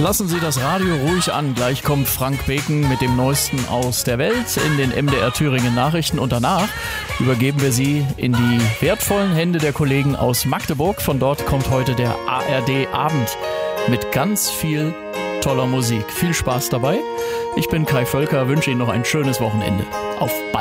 Lassen Sie das Radio ruhig an. Gleich kommt Frank Beken mit dem Neuesten aus der Welt in den MDR Thüringen Nachrichten. Und danach übergeben wir Sie in die wertvollen Hände der Kollegen aus Magdeburg. Von dort kommt heute der ARD Abend mit ganz viel toller Musik. Viel Spaß dabei. Ich bin Kai Völker, wünsche Ihnen noch ein schönes Wochenende. Auf bald!